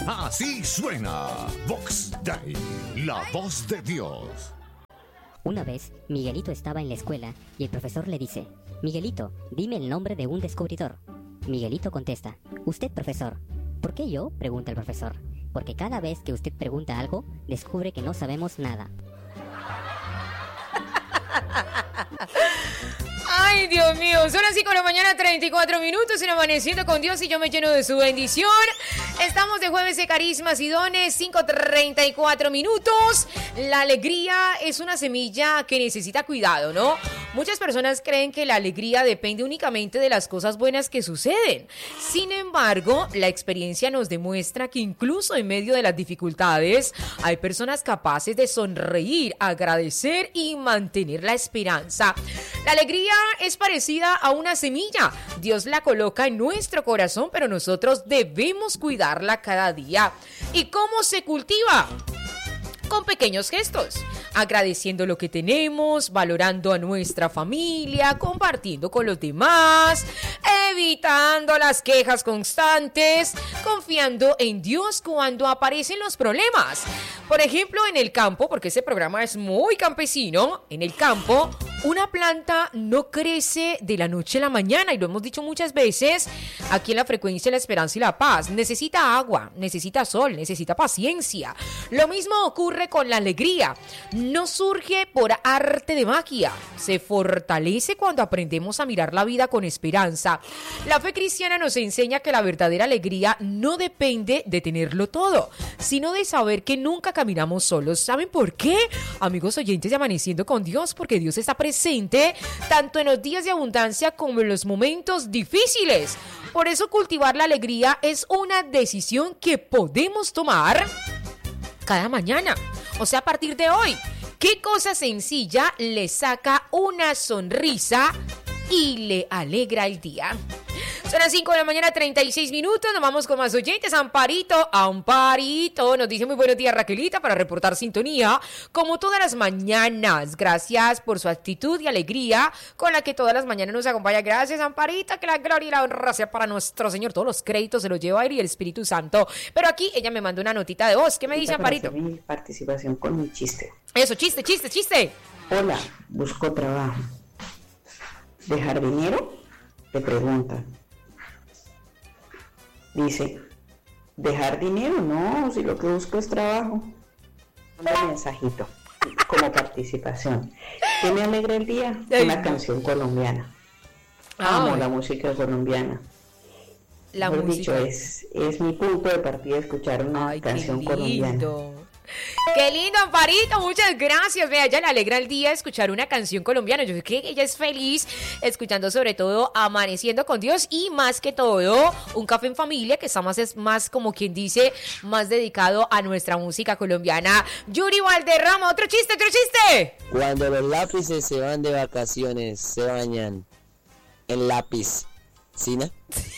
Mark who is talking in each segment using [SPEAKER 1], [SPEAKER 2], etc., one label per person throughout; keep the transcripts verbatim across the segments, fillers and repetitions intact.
[SPEAKER 1] Así suena Vox Day, la voz de Dios.
[SPEAKER 2] Una vez, Miguelito estaba en la escuela y el profesor le dice: Miguelito, dime el nombre de un descubridor. Miguelito contesta: ¿Usted, profesor? ¿Por qué yo?, pregunta el profesor. Porque cada vez que usted pregunta algo, descubre que no sabemos nada.
[SPEAKER 3] Ay, Dios mío, son las cinco de la mañana, treinta y cuatro minutos, en Amaneciendo con Dios y yo me lleno de su bendición. Estamos de jueves de carismas y dones, cinco treinta y cuatro minutos. La alegría es una semilla que necesita cuidado, ¿no? Muchas personas creen que la alegría depende únicamente de las cosas buenas que suceden. Sin embargo, la experiencia nos demuestra que incluso en medio de las dificultades, hay personas capaces de sonreír, agradecer y mantener la esperanza. La alegría es parecida a una semilla. Dios la coloca en nuestro corazón, pero nosotros debemos cuidarla cada día. ¿Y cómo se cultiva? Con pequeños gestos, agradeciendo lo que tenemos, valorando a nuestra familia, compartiendo con los demás, evitando las quejas constantes, confiando en Dios cuando aparecen los problemas. Por ejemplo, en el campo, porque este programa es muy campesino, en el campo, una planta no crece de la noche a la mañana, y lo hemos dicho muchas veces aquí en La Frecuencia de la Esperanza y la Paz. Necesita agua, necesita sol, necesita paciencia. Lo mismo ocurre con la alegría. No surge por arte de magia, se fortalece cuando aprendemos a mirar la vida con esperanza. La fe cristiana nos enseña que la verdadera alegría no depende de tenerlo todo, sino de saber que nunca caminamos solos. ¿Saben por qué? Amigos oyentes de Amaneciendo con Dios, porque Dios está presente tanto en los días de abundancia como en los momentos difíciles. Por eso cultivar la alegría es una decisión que podemos tomar cada mañana. O sea, a partir de hoy, ¿qué cosa sencilla le saca una sonrisa y le alegra el día? Son las cinco de la mañana, treinta y seis minutos. Nos vamos con más oyentes. Amparito, Amparito nos dice: muy buenos días, Raquelita, para reportar sintonía como todas las mañanas. Gracias por su actitud y alegría con la que todas las mañanas nos acompaña. Gracias, Amparita, que la gloria y la honra sea para nuestro Señor. Todos los créditos se los lleva Él y el Espíritu Santo. Pero aquí ella me mandó una notita de voz. ¿Qué me dice, Amparito?
[SPEAKER 4] Mi participación con mi chiste.
[SPEAKER 3] Eso, chiste, chiste, chiste.
[SPEAKER 4] Hola, busco trabajo. ¿De jardinero? Te preguntan. Dice: ¿dejar dinero? No, si lo que busco es trabajo. Un mensajito como participación. ¿Qué me alegra el día? Una canción colombiana. Amo la música colombiana.
[SPEAKER 3] La
[SPEAKER 4] Mejor
[SPEAKER 3] música.
[SPEAKER 4] dicho, es, es mi punto de partida escuchar una
[SPEAKER 3] Ay,
[SPEAKER 4] canción
[SPEAKER 3] qué
[SPEAKER 4] colombiana.
[SPEAKER 3] lindo. Qué lindo, Amparito, muchas gracias. Vea, ella le alegra el día escuchar una canción colombiana. Yo sé que ella es feliz escuchando, sobre todo, Amaneciendo con Dios, y más que todo, un café en familia, que está más, es más, como quien dice, más dedicado a nuestra música colombiana. Yuri Valderrama, otro chiste, otro chiste.
[SPEAKER 5] Cuando los lápices se van de vacaciones, se bañan en lápiz. ¿Sí, no?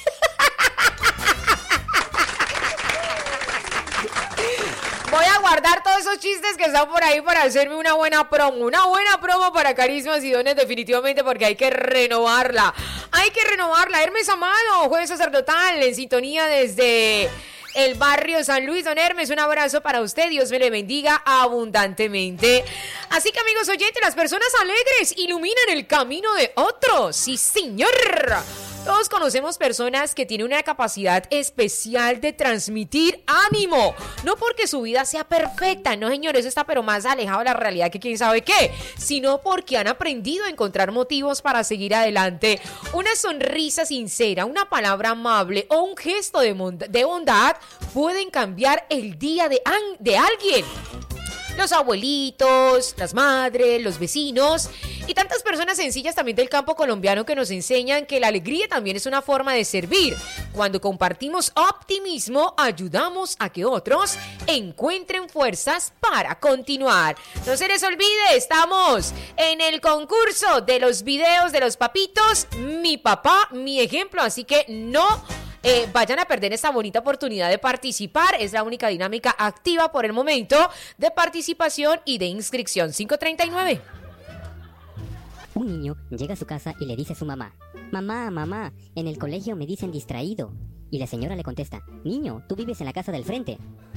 [SPEAKER 3] Voy a guardar todos esos chistes que están por ahí para hacerme una buena promo. Una buena promo para Carismas y Dones, definitivamente, porque hay que renovarla. Hay que renovarla. Hermes Amado, jueves sacerdotal, en sintonía desde el barrio San Luis. Don Hermes, un abrazo para usted. Dios me le bendiga abundantemente. Así que, amigos oyentes, las personas alegres iluminan el camino de otros. Sí, señor. Todos conocemos personas que tienen una capacidad especial de transmitir ánimo. No porque su vida sea perfecta, no, señor, eso está pero más alejado de la realidad que quién sabe qué, sino porque han aprendido a encontrar motivos para seguir adelante. Una sonrisa sincera, una palabra amable o un gesto de, bond- de bondad pueden cambiar el día de, an- de alguien. Los abuelitos, las madres, los vecinos y tantas personas sencillas también del campo colombiano que nos enseñan que la alegría también es una forma de servir. Cuando compartimos optimismo, ayudamos a que otros encuentren fuerzas para continuar. No se les olvide, estamos en el concurso de los videos de los papitos, mi papá, mi ejemplo, así que no Eh, vayan a perder esta bonita oportunidad de participar. Es la única dinámica activa por el momento de participación y de inscripción. cinco treinta y nueve.
[SPEAKER 2] Un niño llega a su casa y le dice a su mamá: Mamá, mamá, en el colegio me dicen distraído. Y la señora le contesta, niño, tú vives en la casa del frente.